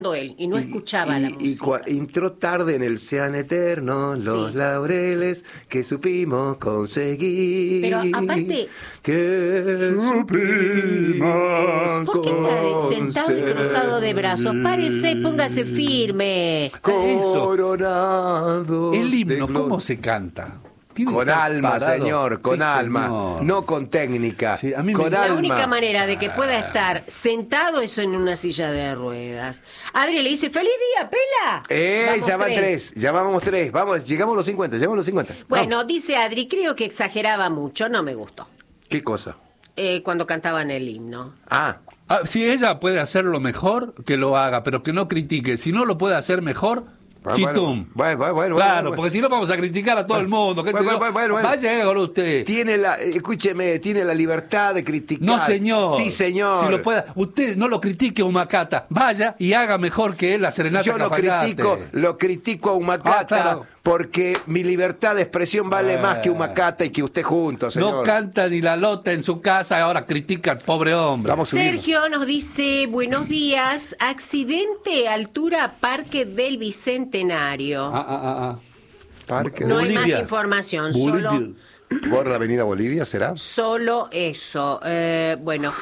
él y no escuchaba la música. Entró tarde en el sean eterno los laureles que supimos conseguir. Pero aparte, que supimos ¿por qué está sentado y cruzado de brazos? Párese, póngase firme. Coronado. El himno, ¿cómo se canta? Con alma, parado. señor, con alma, señor. no con técnica. Sí, a mí con La alma. única manera de que pueda estar sentado es en una silla de ruedas. Adri le dice, ¡feliz día, Pela! Vamos, Ya van tres, ya vamos tres. Vamos, llegamos a los 50, llegamos a los 50. Bueno, Vamos. dice Adri, creo que exageraba mucho, no me gustó. ¿Qué cosa? Cuando cantaban el himno. Si ella puede hacerlo mejor, que lo haga, pero que no critique. Si no lo puede hacer mejor, chitum. Bueno, claro, porque si no vamos a criticar a todo el mundo. Bueno. Vaya con usted. Escúcheme, tiene la libertad de criticar. No, señor. Sí, señor. Si lo pueda, usted no lo critique a Humacata. Vaya y haga mejor que él la serenata. Yo lo critico a Humacata, claro. porque mi libertad de expresión vale más que Humacata y que usted juntos, señor. No canta ni la lota en su casa, ahora critica al pobre hombre. Sergio nos dice, buenos días, accidente, altura, Parque del Bicentenario. Parque No de hay más Bolivia. información, Bolivia. ¿Por la avenida Bolivia será? Solo eso. Bueno,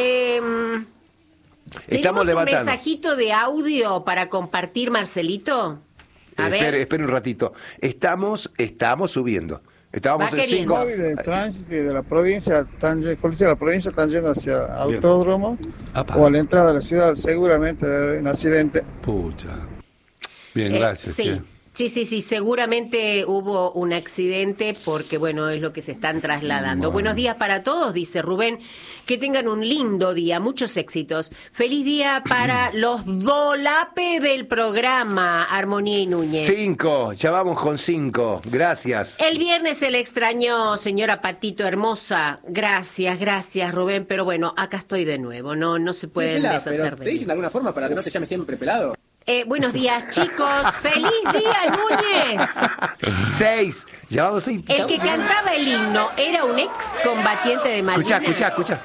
Estamos ¿tenemos levantando. un mensajito de audio para compartir, Marcelito? A ver. Espere un ratito. Estamos subiendo. Estábamos Va en 5. De tránsito de la provincia, policía de la provincia están yendo hacia Autódromo o a la entrada de la ciudad, seguramente de un accidente. Pucha. Bien, gracias. Sí, seguramente hubo un accidente porque, bueno, es lo que se están trasladando. Buenos días para todos, dice Rubén. Que tengan un lindo día, muchos éxitos. Feliz día para los Dolape del programa, Armonía y Núñez. 5, ya vamos con 5. Gracias. El viernes se le extrañó, señora Patito hermosa. Gracias, Rubén. Pero bueno, acá estoy de nuevo. No se pueden deshacer de ¿Te dicen de alguna forma para que no te llames siempre pelado? Buenos días, chicos. ¡Feliz día, Núñez! 6. Ya vamos 6. El que cantaba el himno era un excombatiente de Malvinas. Escucha.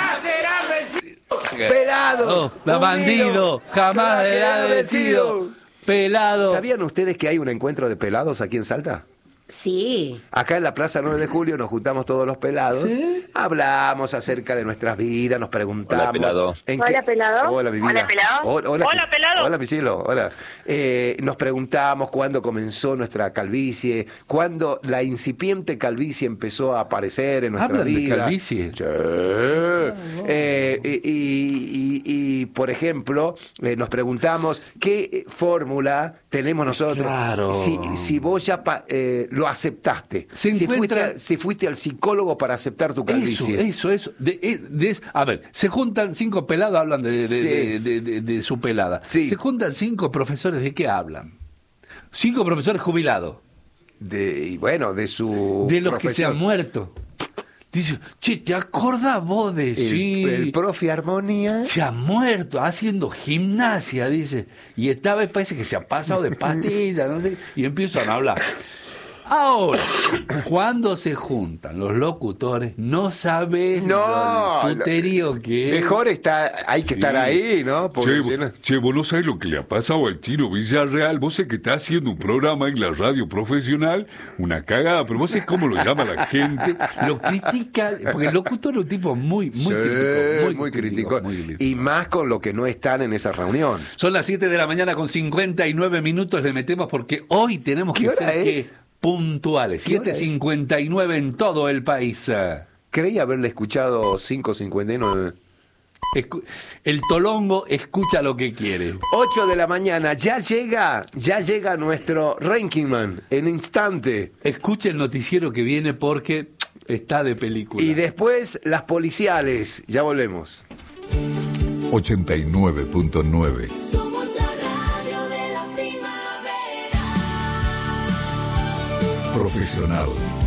Pelado. Bandido, jamás será vencido. Pelado. ¿Sabían ustedes que hay un encuentro de pelados aquí en Salta? Sí. Acá en la Plaza 9 de Julio nos juntamos todos los pelados, ¿sí? Hablamos acerca de nuestras vidas, nos preguntamos... Hola, pelado. Hola, pelado. Hola, mi vida. Hola, pelado. Hola, pelado. Hola, mi cielo. Hola. Nos preguntamos cuándo comenzó nuestra calvicie, cuándo la incipiente calvicie empezó a aparecer en nuestra vida. ¿Hablan de calvicie? Sí. Y, por ejemplo, nos preguntamos qué fórmula tenemos nosotros. Claro. Si vos ya lo aceptaste. Si fuiste al psicólogo para aceptar tu calvicie. Eso. A ver, se juntan 5 pelados, hablan de su pelada. Sí. Se juntan 5 profesores, ¿de qué hablan? 5 profesores jubilados. De los profesión. Que se han muerto. Dice, che, ¿te acordás vos de el profe Armonía? Se ha muerto haciendo gimnasia, dice. Y esta vez parece que se ha pasado de pastillas, no sé, y empiezan a hablar. Ahora, cuando se juntan los locutores, no sabes el puterío que es. Mejor hay que estar ahí, ¿no? Che, vos no sabés lo que le ha pasado al Chino Villarreal. Vos sé que está haciendo un programa en la radio profesional, una cagada, pero vos sé cómo lo llama la gente. Lo critica, porque el locutor es un tipo muy crítico. Y más con lo que no están en esa reunión. Son las 7 de la mañana con 59 minutos, le metemos porque hoy tenemos que ser puntuales, 7:59 en todo el país. Creí haberle escuchado 5:59. El Tolongo escucha lo que quiere. 8 de la mañana, ya llega nuestro Ranking Man en instante. Escuche el noticiero que viene porque está de película. Y después las policiales, ya volvemos. 89.9. Profesional.